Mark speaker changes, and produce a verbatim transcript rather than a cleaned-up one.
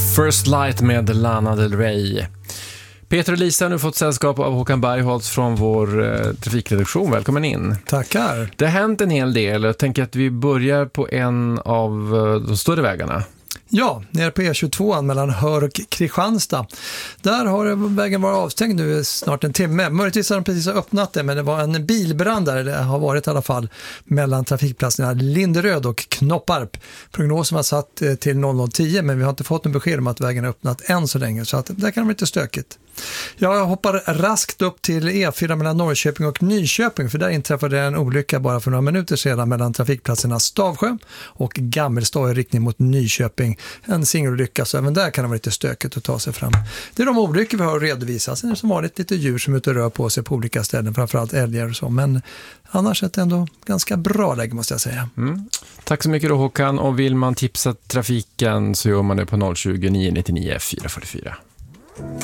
Speaker 1: First Light med Lana Del Rey. Peter och Lisa har nu fått sällskap av Håkan Bergholtz från vår eh, trafikredaktion. Välkommen in.
Speaker 2: Tackar.
Speaker 1: Det har hänt en hel del. Jag tänker att vi börjar på en av eh, de större vägarna.
Speaker 2: Ja, nere på E tjugotvå mellan Hör och Kristianstad. Där har vägen varit avstängd nu i snart en timme. Möjligtvis har de precis öppnat det, men det var en bilbrand där. Det har varit i alla fall mellan trafikplatserna Linderöd och Knopparp. Prognosen var satt till noll noll tio, men vi har inte fått någon besked om att vägen är öppnat än så länge. Så att där kan det bli lite stökigt. Jag hoppar raskt upp till E fyra mellan Norrköping och Nyköping, för där inträffade en olycka bara för några minuter sedan mellan trafikplatserna Stavsjö och Gammelstad i riktning mot Nyköping. En singelolycka, så även där kan det vara lite stökigt att ta sig fram. Det är de olyckor vi har att redovisa. Sen är det som vanligt lite djur som är ute och rör på sig på olika ställen, framförallt älgar och så. Men annars är det ändå ganska bra läge, måste jag säga.
Speaker 1: Mm. Tack så mycket då, Håkan. Och vill man tipsa trafiken så gör man det på noll tjugo, nio nio nio, fyra fyra fyra.